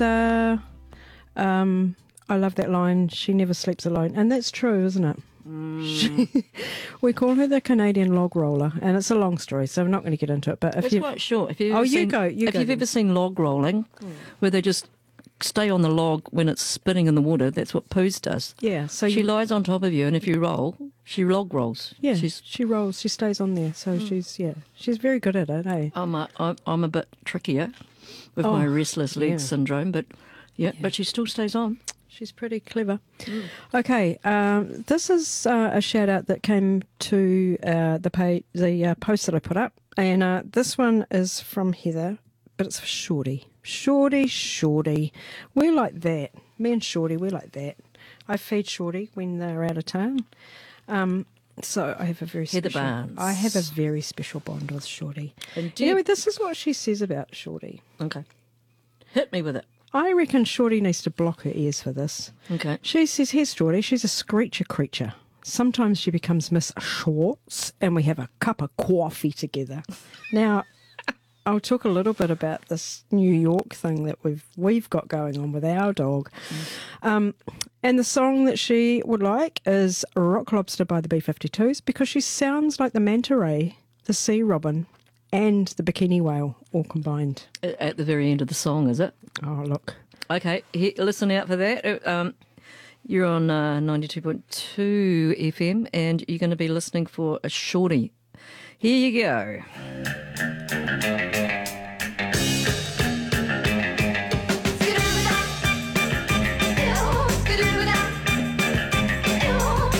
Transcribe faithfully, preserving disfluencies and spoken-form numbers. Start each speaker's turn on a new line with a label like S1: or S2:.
S1: the, um, I love that line, she never sleeps alone. And that's true, isn't it?
S2: Mm.
S1: She, we call her the Canadian log roller, and it's a long story, so I'm not going to get into it. But if
S2: It's
S1: you,
S2: quite short. If you've
S1: oh,
S2: ever
S1: you
S2: seen,
S1: go, you
S2: if
S1: go
S2: you've
S1: then.
S2: ever seen log rolling, where they just stay on the log when it's spinning in the water, that's what Poos does.
S1: Yeah, so
S2: She
S1: you,
S2: lies on top of you, and if you roll, she log rolls.
S1: yeah,
S2: She's,
S1: she rolls, she stays on there, so she's yeah, she's very good at it, eh?
S2: I'm, a, I'm, I'm a bit trickier with
S1: Oh,
S2: my restless leg
S1: yeah.
S2: syndrome, but yeah, but she still stays on.
S1: She's pretty clever. Mm. Okay, um, this is uh, a shout out that came to uh, the page, the uh, post that I put up, and uh, this one is from Heather, but it's for Shorty. Shorty, Shorty, we're like that. Me and Shorty, we're like that. I feed Shorty when they're out of town. Um, so I have a very
S2: Heather
S1: special.
S2: Barnes.
S1: I have a very special bond with Shorty.
S2: And do you-
S1: Anyway, this is what she says about Shorty.
S2: Okay. Hit me with it.
S1: I reckon Shorty needs to block her ears for this.
S2: Okay.
S1: She says, here's Shorty, she's a screecher creature. Sometimes she becomes Miss Schwartz and we have a cup of coffee together. Now, I'll talk a little bit about this New York thing that we've we've got going on with our dog. Mm. Um, and the song that she would like is Rock Lobster by the B fifty-twos because she sounds like the manta ray, the sea robin, and the bikini whale all combined.
S2: At the very end of the song, is it?
S1: Oh, look.
S2: Okay, he, listen out for that. Um, you're on uh, ninety-two point two F M and you're going to be listening for a Shorty. Here you go.